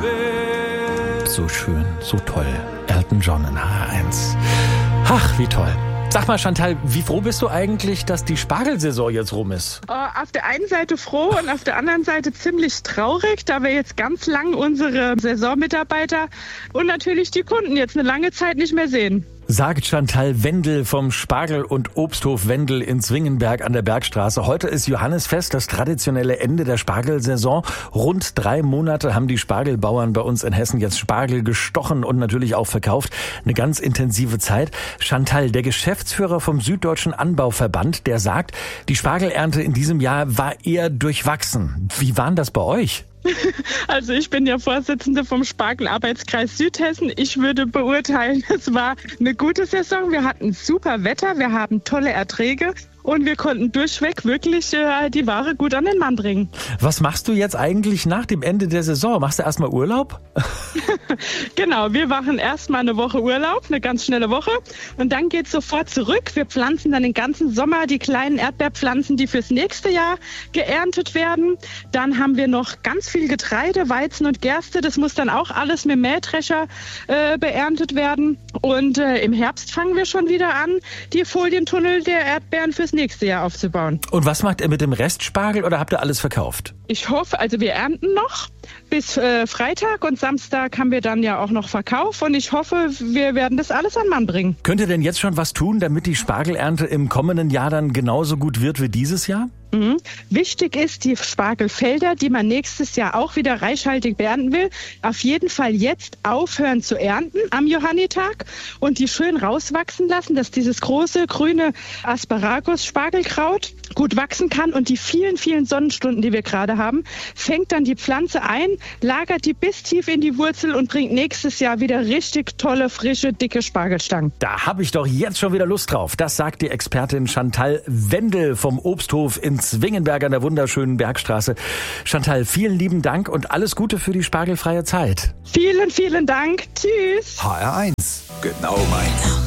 So schön, so toll. Elton John in HR1. Ach, wie toll. Sag mal, Chantal, wie froh bist du eigentlich, dass die Spargelsaison jetzt rum ist? Auf der einen Seite froh und auf der anderen Seite ziemlich traurig, da wir jetzt ganz lang unsere Saisonmitarbeiter und natürlich die Kunden jetzt eine lange Zeit nicht mehr sehen. Sagt Chantal Wendel vom Spargel- und Obsthof Wendel in Zwingenberg an der Bergstraße. Heute ist Johannisfest, das traditionelle Ende der Spargelsaison. Rund 3 Monate haben die Spargelbauern bei uns in Hessen jetzt Spargel gestochen und natürlich auch verkauft. Eine ganz intensive Zeit. Chantal, der Geschäftsführer vom Süddeutschen Anbauverband, der sagt, die Spargelernte in diesem Jahr war eher durchwachsen. Wie war denn das bei euch? Also ich bin ja Vorsitzende vom Spargelarbeitskreis Südhessen. Ich würde beurteilen, es war eine gute Saison. Wir hatten super Wetter, wir haben tolle Erträge und wir konnten durchweg wirklich die Ware gut an den Mann bringen. Was machst du jetzt eigentlich nach dem Ende der Saison? Machst du erstmal Urlaub? Genau, wir machen erstmal eine Woche Urlaub, eine ganz schnelle Woche. Und dann geht's sofort zurück. Wir pflanzen dann den ganzen Sommer die kleinen Erdbeerpflanzen, die fürs nächste Jahr geerntet werden. Dann haben wir noch ganz viel Getreide, Weizen und Gerste. Das muss dann auch alles mit Mähdrescher beerntet werden. Und im Herbst fangen wir schon wieder an, die Folientunnel der Erdbeeren fürs nächste Jahr aufzubauen. Und was macht ihr mit dem Restspargel oder habt ihr alles verkauft? Ich hoffe, also wir ernten noch bis Freitag und Samstag haben wir dann ja auch noch Verkauf und ich hoffe, wir werden das alles an Mann bringen. Könnt ihr denn jetzt schon was tun, damit die Spargelernte im kommenden Jahr dann genauso gut wird wie dieses Jahr? Wichtig ist, die Spargelfelder, die man nächstes Jahr auch wieder reichhaltig beernten will, auf jeden Fall jetzt aufhören zu ernten am Johannitag und die schön rauswachsen lassen, dass dieses große grüne Asparagus-Spargelkraut gut wachsen kann und die vielen, vielen Sonnenstunden, die wir gerade haben, fängt dann die Pflanze ein, lagert die bis tief in die Wurzel und bringt nächstes Jahr wieder richtig tolle, frische, dicke Spargelstangen. Da habe ich doch jetzt schon wieder Lust drauf. Das sagt die Expertin Chantal Wendel vom Obsthof in Zwingenberg an der wunderschönen Bergstraße. Chantal, vielen lieben Dank und alles Gute für die spargelfreie Zeit. Vielen, vielen Dank. Tschüss. HR1. Genau meins.